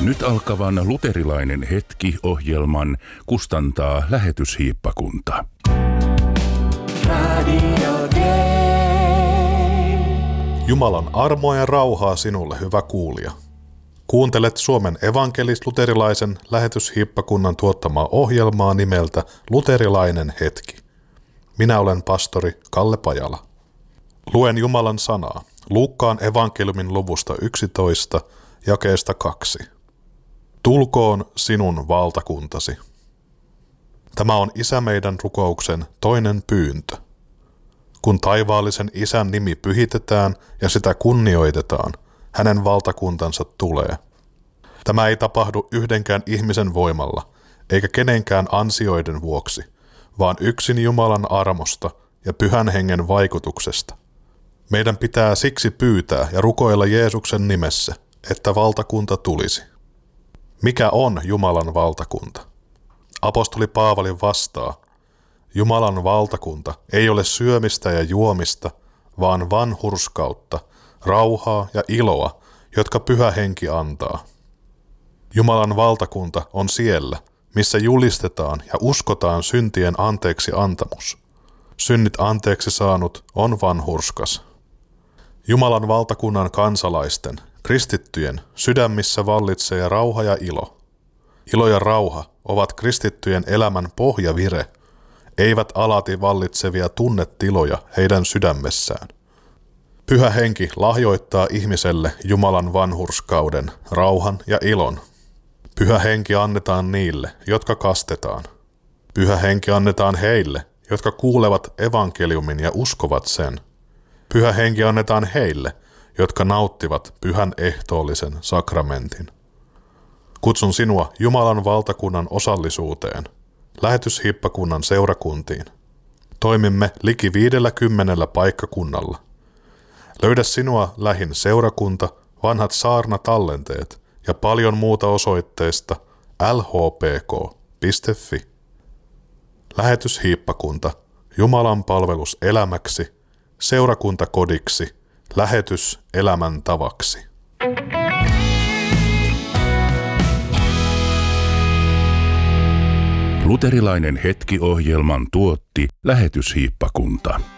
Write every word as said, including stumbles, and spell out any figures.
Nyt alkavan luterilainen hetki-ohjelman kustantaa lähetyshiippakunta. Jumalan armoa ja rauhaa sinulle, hyvä kuulija. Kuuntelet Suomen evankelis-luterilaisen lähetyshiippakunnan tuottamaa ohjelmaa nimeltä Luterilainen hetki. Minä olen pastori Kalle Pajala. Luen Jumalan sanaa Luukkaan evankeliumin luvusta yksitoista, jakeesta kaksi. Tulkoon sinun valtakuntasi. Tämä on Isä meidän rukouksen toinen pyyntö. Kun taivaallisen Isän nimi pyhitetään ja sitä kunnioitetaan, hänen valtakuntansa tulee. Tämä ei tapahdu yhdenkään ihmisen voimalla, eikä kenenkään ansioiden vuoksi, vaan yksin Jumalan armosta ja Pyhän Hengen vaikutuksesta. Meidän pitää siksi pyytää ja rukoilla Jeesuksen nimessä, että valtakunta tulisi. Mikä on Jumalan valtakunta? Apostoli Paavali vastaa, Jumalan valtakunta ei ole syömistä ja juomista, vaan vanhurskautta, rauhaa ja iloa, jotka Pyhä Henki antaa. Jumalan valtakunta on siellä, missä julistetaan ja uskotaan syntien anteeksi antamus. Synnit anteeksi saanut on vanhurskas. Jumalan valtakunnan kansalaisten, kristittyjen, sydämissä vallitsee rauha ja ilo. Ilo ja rauha ovat kristittyjen elämän pohjavire, eivät alati vallitsevia tunnetiloja heidän sydämessään. Pyhä Henki lahjoittaa ihmiselle Jumalan vanhurskauden, rauhan ja ilon. Pyhä Henki annetaan niille, jotka kastetaan. Pyhä Henki annetaan heille, jotka kuulevat evankeliumin ja uskovat sen. Pyhä Henki annetaan heille, jotka nauttivat pyhän ehtoollisen sakramentin. Kutsun sinua Jumalan valtakunnan osallisuuteen, lähetyshiippakunnan seurakuntiin. Toimimme liki viidelläkymmenellä paikkakunnalla. Löydä sinua lähin seurakunta, vanhat saarnatallenteet ja paljon muuta osoitteesta l h p k piste f i. Lähetyshiippakunta, Jumalan palvelus elämäksi, seurakuntakodiksi, lähetys elämän tavaksi. Luterilainen hetki-ohjelman tuotti lähetyshiippakunta.